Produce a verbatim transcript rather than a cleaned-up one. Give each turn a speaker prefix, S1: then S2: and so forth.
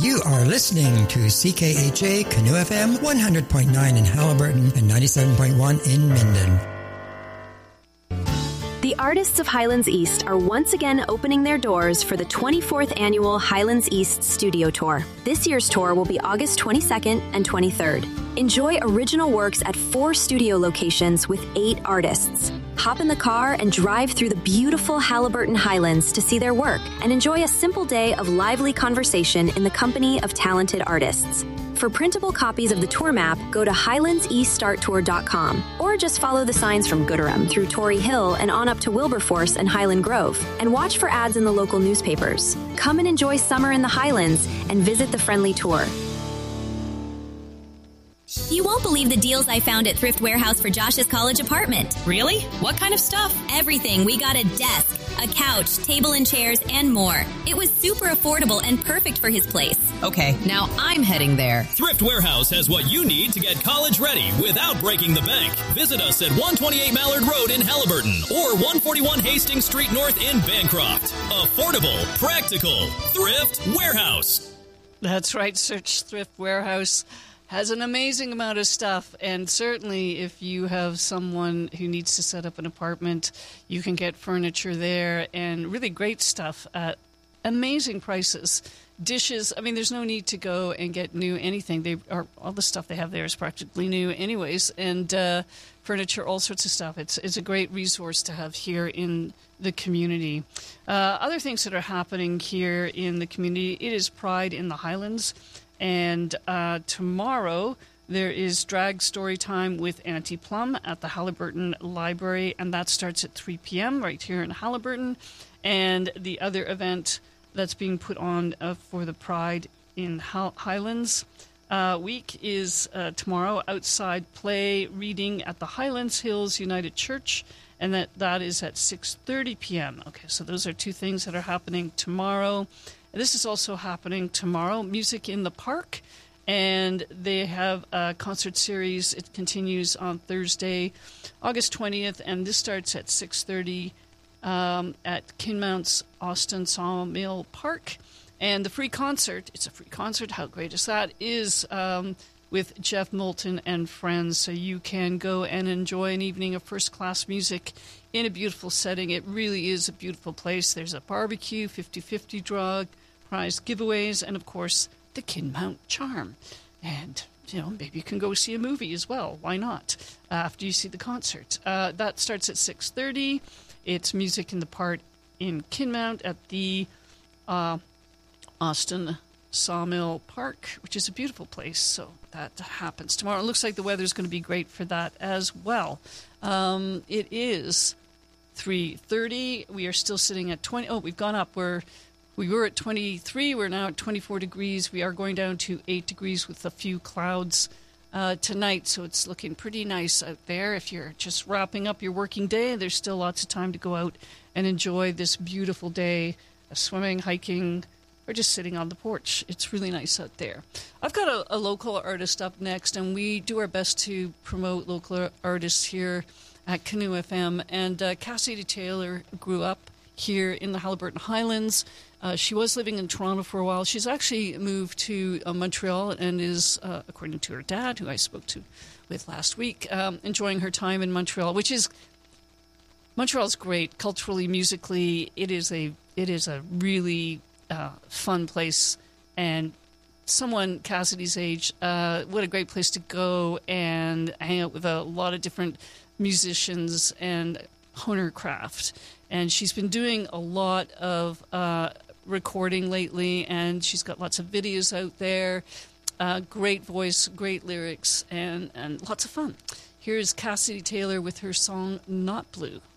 S1: You are listening to C K H A Canoe F M one hundred point nine in Halliburton and ninety-seven point one in Minden.
S2: The Artists of Highlands East are once again opening their doors for the twenty-fourth Annual Highlands East Studio Tour. This year's tour will be August twenty-second and twenty-third. Enjoy original works at four studio locations with eight artists. Hop in the car and drive through the beautiful Halliburton Highlands to see their work and enjoy a simple day of lively conversation in the company of talented artists. For printable copies of the tour map, go to highlands east start tour dot com or just follow the signs from Gooderham through Tory Hill and on up to Wilberforce and Highland Grove, and watch for ads in the local newspapers. Come and enjoy summer in the Highlands and visit the friendly tour.
S3: You won't believe the deals I found at Thrift Warehouse for Josh's college apartment.
S4: Really? What kind of stuff?
S3: Everything. We got a desk, a couch, table and chairs, and more. It was super affordable and perfect for his place.
S4: Okay, now I'm heading there.
S5: Thrift Warehouse has what you need to get college ready without breaking the bank. Visit us at one twenty-eight Mallard Road in Halliburton or one forty-one Hastings Street North in Bancroft. Affordable, practical, Thrift Warehouse.
S6: That's right. Search Thrift Warehouse. Has an amazing amount of stuff, and certainly if you have someone who needs to set up an apartment, you can get furniture there and really great stuff at amazing prices. Dishes, I mean, there's no need to go and get new anything. They are all the stuff they have there is practically new anyways, and uh, furniture, all sorts of stuff. It's it's a great resource to have here in the community. Uh, other things that are happening here in the community, it is Pride in the Highlands. And uh, tomorrow there is drag story time with Auntie Plum at the Halliburton Library, and that starts at three p.m. right here in Halliburton. And the other event that's being put on uh, for the Pride in Highlands uh, week is uh, tomorrow, outside play reading at the Highlands Hills United Church, and that, that is at six thirty p.m. Okay, so those are two things that are happening tomorrow. This is also happening tomorrow, Music in the Park, and they have a concert series. It continues on Thursday, August twentieth, and this starts at six thirty um, at Kinmount's Austin Sawmill Park. And the free concert, it's a free concert, how great is that, is um, with Jeff Moulton and friends, so you can go and enjoy an evening of first-class music in a beautiful setting. It really is a beautiful place. There's a barbecue, fifty-fifty drug, prize giveaways, and of course the Kinmount charm. And you know, maybe you can go see a movie as well. Why not? Uh, after you see the concert, uh, that starts at six thirty. It's Music in the Park in Kinmount at the uh, Austin Sawmill Park, which is a beautiful place. So that happens tomorrow. It looks like the weather is going to be great for that as well. Um, it is three thirty. We are still sitting at twenty. Oh, we've gone up. We're We were at twenty-three. We're now at twenty-four degrees. We are going down to eight degrees with a few clouds uh, tonight, so it's looking pretty nice out there. If you're just wrapping up your working day, there's still lots of time to go out and enjoy this beautiful day of swimming, hiking, or just sitting on the porch. It's really nice out there. I've got a, a local artist up next, and we do our best to promote local artists here at Canoe F M. And uh, Cassidy Taylor grew up here in the Halliburton Highlands. Uh, she was living in Toronto for a while. She's actually moved to uh, Montreal and is, uh, according to her dad, who I spoke to with last week, um, enjoying her time in Montreal, which is, Montreal's great culturally, musically. It is a, it is a really uh, fun place, and someone Cassidy's age, uh, what a great place to go and hang out with a lot of different musicians and hone her craft. And she's been doing a lot of uh, recording lately, and she's got lots of videos out there. Uh, great voice, great lyrics, and, and lots of fun. Here's Cassidy Taylor with her song, Not Blue.